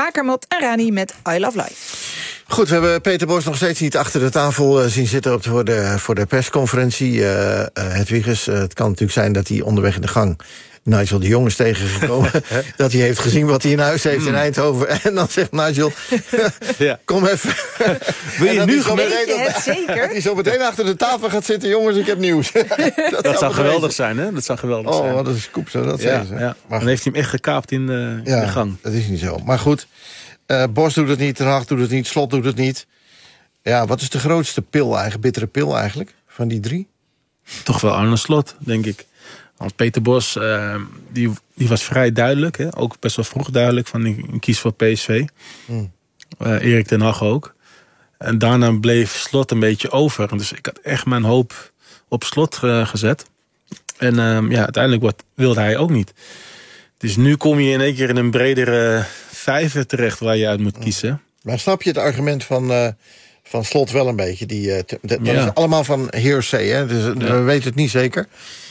Akermat en Rani met I Love Life. Goed, we hebben Peter Bos nog steeds niet achter de tafel zien zitten voor de persconferentie. Hedwiges, het kan natuurlijk zijn dat hij onderweg in de gang Nigel de Jong is tegengekomen. Dat hij heeft gezien wat hij in huis heeft in Eindhoven. En dan zegt Nigel, kom even. Wil je nu zeker? Dat hij zo meteen achter de tafel gaat zitten. Jongens, ik heb nieuws. dat zou geweldig zijn, hè? Dat zou geweldig zijn. Oh, wat een scoop zou dat zijn. Ja. Dan heeft hij hem echt gekaapt in de gang. Dat is niet zo. Maar goed, Bos doet het niet, Ten Hag doet het niet, Slot doet het niet. Ja, wat is de grootste bittere pil eigenlijk, van die 3? Toch wel Arne Slot, denk ik. Want Peter Bos, die was vrij duidelijk. Hè? Ook best wel vroeg duidelijk van ik kies voor PSV. Erik ten Hag ook. En daarna bleef Slot een beetje over. Dus ik had echt mijn hoop op Slot gezet. En uiteindelijk wilde hij ook niet. Dus nu kom je in één keer in een bredere vijver terecht waar je uit moet kiezen. Maar snap je het argument van Slot wel een beetje? Dat is allemaal van hearsay, hè? Dus we weten het niet zeker.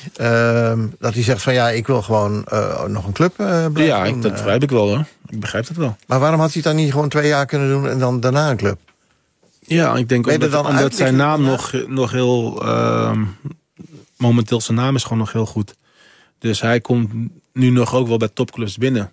Dat hij zegt van ik wil gewoon nog een club blijven. Ja, dat begrijp ik wel, hoor. Ik begrijp het wel. Maar waarom had hij het dan niet gewoon 2 jaar kunnen doen en dan daarna een club? Ja, ik denk omdat zijn naam nog heel... momenteel zijn naam is gewoon nog heel goed. Dus hij komt nu nog ook wel bij topclubs binnen.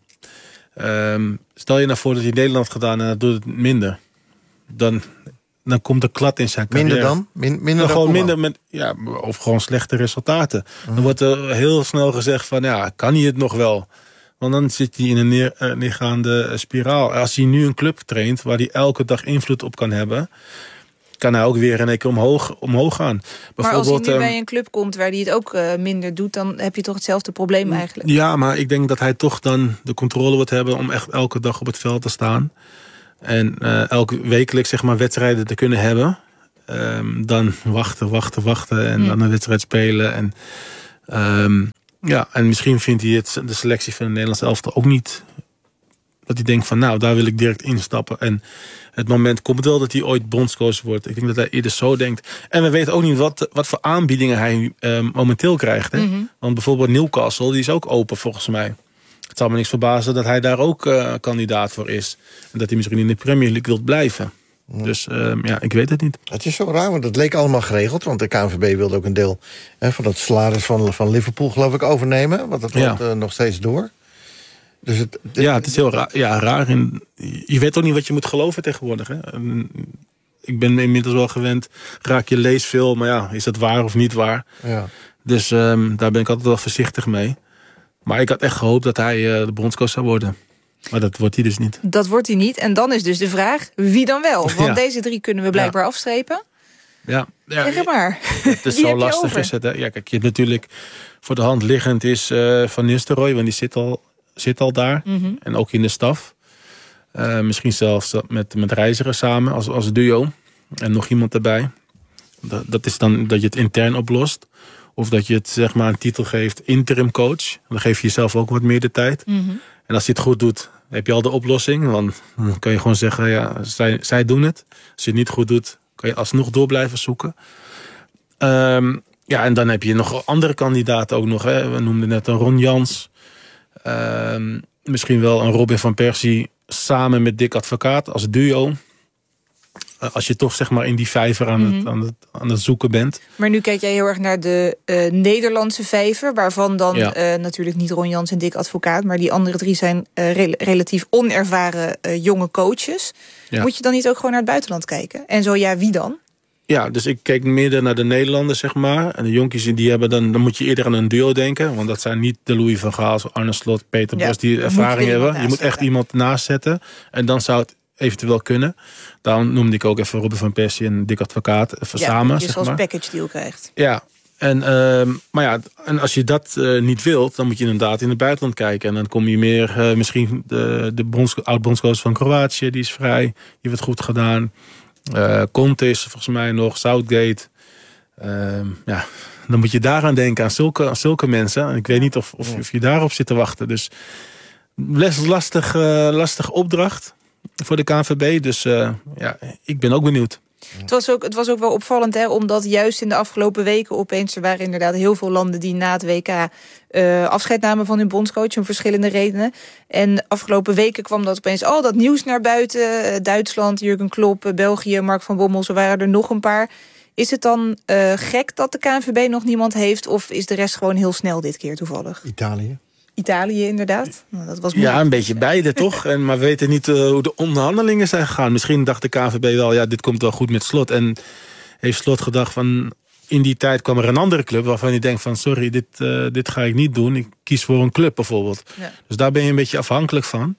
Stel je nou voor dat hij Nederland had gedaan en dat doet het minder. Dan komt er klad in zijn carrière. Minder dan? Minder dan gewoon minder of gewoon slechte resultaten. Dan wordt er heel snel gezegd van kan hij het nog wel? Want dan zit hij in een neergaande spiraal. Als hij nu een club traint waar hij elke dag invloed op kan hebben, kan hij ook weer in één keer omhoog gaan. Maar als hij nu bij een club komt waar hij het ook minder doet, dan heb je toch hetzelfde probleem eigenlijk? Ja, maar ik denk dat hij toch dan de controle wordt hebben om echt elke dag op het veld te staan. En elke wekelijks wedstrijden te kunnen hebben. Dan wachten en dan een wedstrijd spelen. En misschien vindt hij de selectie van de Nederlandse elftal ook niet. Dat hij denkt van daar wil ik direct instappen. En het moment komt wel dat hij ooit bondscoach wordt. Ik denk dat hij eerder zo denkt. En we weten ook niet wat voor aanbiedingen hij momenteel krijgt. Hè? Want bijvoorbeeld Newcastle, die is ook open volgens mij. Het zal me niks verbazen dat hij daar ook kandidaat voor is. En dat hij misschien in de Premier League wilt blijven. Dus ik weet het niet. Het is zo raar, want het leek allemaal geregeld. Want de KNVB wilde ook een deel van dat salaris van Liverpool geloof ik overnemen. Want dat loopt nog steeds door. Dus het is heel raar. Ja, raar. Je weet ook niet wat je moet geloven tegenwoordig. Hè? Ik ben inmiddels wel gewend. Je leest veel, maar is dat waar of niet waar? Ja. Dus daar ben ik altijd wel voorzichtig mee. Maar ik had echt gehoopt dat hij de bondscoach zou worden. Maar dat wordt hij dus niet. Dat wordt hij niet. En dan is dus de vraag, wie dan wel? Want deze 3 kunnen we blijkbaar afstrepen. Ja. Zeg maar. Het is zo lastig. Is het, hè? Ja, kijk, je natuurlijk voor de hand liggend is Van Nistelrooy. Want die zit al daar. En ook in de staf. Misschien zelfs met Reiziger samen als duo. En nog iemand erbij. Dat is dan dat je het intern oplost. Of dat je het een titel geeft interim coach. Dan geef je jezelf ook wat meer de tijd. En als je het goed doet, heb je al de oplossing. Want dan kan je gewoon zeggen, zij doen het. Als je het niet goed doet, kan je alsnog door blijven zoeken. En dan heb je nog andere kandidaten ook nog. Hè. We noemden net een Ron Jans. Misschien wel een Robin van Persie samen met Dick Advocaat als duo. Als je toch in die vijver aan het zoeken bent. Maar nu kijk jij heel erg naar de Nederlandse vijver. Waarvan dan natuurlijk niet Ron Jans en Dick Advocaat. Maar die andere 3 zijn relatief onervaren jonge coaches. Ja. Moet je dan niet ook gewoon naar het buitenland kijken? En zo wie dan? Ja, dus ik keek meer naar de Nederlanders, En de jonkies die hebben dan moet je eerder aan een duo denken. Want dat zijn niet de Louis van Gaal, Arne Slot, Peter Bos die ervaring hebben. Je moet echt iemand naast zetten. En dan zou het eventueel kunnen. Daarom noemde ik ook even Robin van Persie en Dick Advocaat samen. Dat je als package deal krijgt. Ja, en als je dat niet wilt, dan moet je inderdaad in het buitenland kijken. En dan kom je meer misschien de oud-bondscoach van Kroatië, die is vrij. Die heeft het goed gedaan. Conte is volgens mij nog, Southgate. Dan moet je daaraan denken, aan zulke mensen. En ik weet niet of je daarop zit te wachten. Dus lastige opdracht voor de KNVB. Dus ik ben ook benieuwd. Het was ook wel opvallend, hè, omdat juist in de afgelopen weken opeens... er waren inderdaad heel veel landen die na het WK... afscheid namen van hun bondscoach om verschillende redenen. En de afgelopen weken kwam dat opeens al dat nieuws naar buiten. Duitsland, Jurgen Klopp, België, Mark van Bommel, zo waren er nog een paar. Is het dan gek dat de KNVB nog niemand heeft... of is de rest gewoon heel snel dit keer toevallig? Italië, inderdaad. Nou, dat was ja, een beetje beide, toch? Maar we weten niet hoe de onderhandelingen zijn gegaan. Misschien dacht de KNVB wel, ja, dit komt wel goed met Slot. En heeft Slot gedacht van... in die tijd kwam er een andere club waarvan je denkt van... sorry, dit ga ik niet doen. Ik kies voor een club bijvoorbeeld. Ja. Dus daar ben je een beetje afhankelijk van.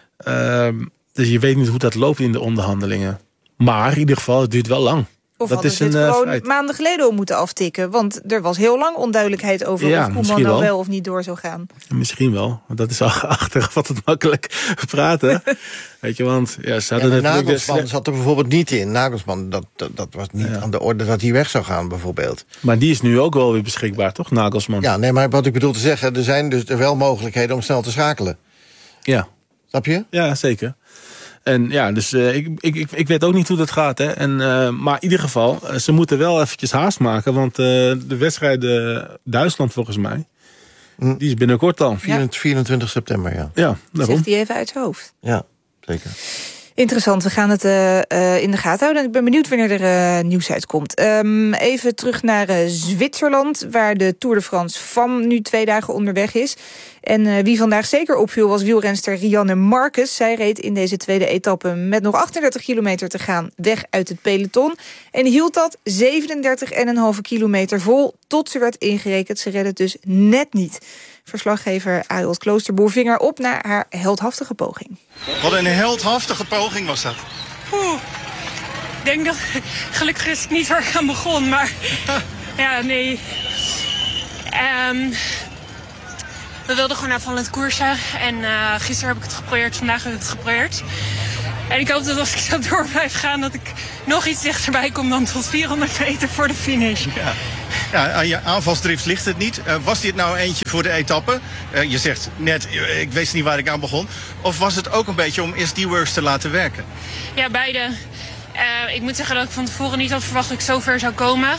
Dus je weet niet hoe dat loopt in de onderhandelingen. Maar in ieder geval, het duurt wel lang. Of dat is dit gewoon maanden geleden al moeten aftikken. Want er was heel lang onduidelijkheid over of Koeman nou wel of niet door zou gaan. Misschien wel. Want dat is al achteraf altijd makkelijk praten. Weet je, want ze hadden natuurlijk... Nagelsman zat er bijvoorbeeld niet in. Nagelsman, dat was niet aan de orde dat hij weg zou gaan bijvoorbeeld. Maar die is nu ook wel weer beschikbaar, toch, Nagelsman? Ja, nee, maar wat ik bedoel te zeggen... er zijn dus wel mogelijkheden om snel te schakelen. Ja. Snap je? Ja, zeker. En ja, dus ik weet ook niet hoe dat gaat. Hè. Maar in ieder geval, ze moeten wel eventjes haast maken. Want de wedstrijd Duitsland volgens mij, die is binnenkort al. 24 september, ja. Ja, daarom. Zegt hij even uit zijn hoofd. Ja, zeker. Interessant, we gaan het in de gaten houden. Ik ben benieuwd wanneer er nieuws uitkomt. Even terug naar Zwitserland, waar de Tour de France FAM nu 2 dagen onderweg is. En wie vandaag zeker opviel was wielrenster Rianne Marcus. Zij reed in deze tweede etappe met nog 38 kilometer te gaan weg uit het peloton. En hield dat 37,5 kilometer vol tot ze werd ingerekend. Ze redde het dus net niet. Verslaggever Ariel Kloosterboer ving haar op naar haar heldhaftige poging. Wat een heldhaftige poging was dat. Ik denk dat... Gelukkig is het niet waar ik aan begon, maar... ja, nee. We wilden gewoon aanvallend koersen. En gisteren heb ik het geprobeerd, vandaag heb ik het geprobeerd. En ik hoop dat als ik zo door blijf gaan... dat ik nog iets dichterbij kom dan tot 400 meter voor de finish. Ja, aan je aanvalsdrift ligt het niet. Was dit nou eentje voor de etappe? Je zegt net, ik wist niet waar ik aan begon. Of was het ook een beetje om eerst die works te laten werken? Ja, beide. Ik moet zeggen dat ik van tevoren niet had verwacht dat ik zo ver zou komen.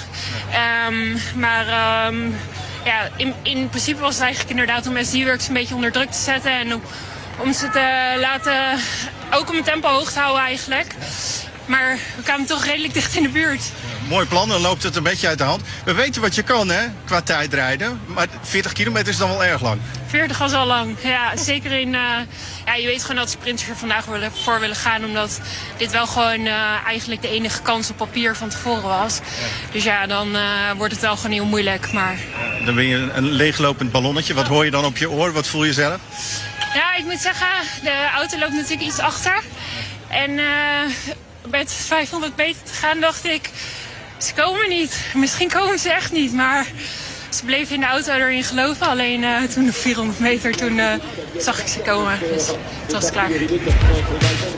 Ja, in principe was het eigenlijk inderdaad om SD-works een beetje onder druk te zetten. En om ze te laten, ook om het tempo hoog te houden eigenlijk. Maar we kwamen toch redelijk dicht in de buurt. Mooi plan, dan loopt het een beetje uit de hand. We weten wat je kan, hè, qua tijdrijden. Maar 40 kilometer is dan wel erg lang. 40 was al lang, ja. Zeker in... je weet gewoon dat sprinters er vandaag voor willen gaan. Omdat dit wel gewoon eigenlijk de enige kans op papier van tevoren was. Ja. Dus ja, dan wordt het wel gewoon heel moeilijk. Maar... Dan ben je een leeglopend ballonnetje. Wat hoor je dan op je oor? Wat voel je zelf? Ja, ik moet zeggen, de auto loopt natuurlijk iets achter. En met 500 meter te gaan dacht ik... Ze komen niet. Misschien komen ze echt niet. Maar ze bleven in de auto erin geloven. Alleen toen op 400 meter, toen zag ik ze komen. Dus het was klaar.